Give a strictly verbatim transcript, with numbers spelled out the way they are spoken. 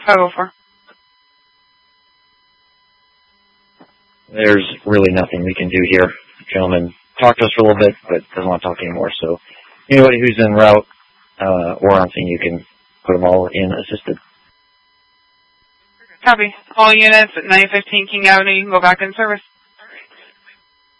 five oh four. There's really nothing we can do here. The gentleman talked to us for a little bit, but doesn't want to talk anymore. So anybody who's en route uh, or on scene, you can put them all in assisted. Copy. All units at nine fifteen King Avenue, you can go back in service.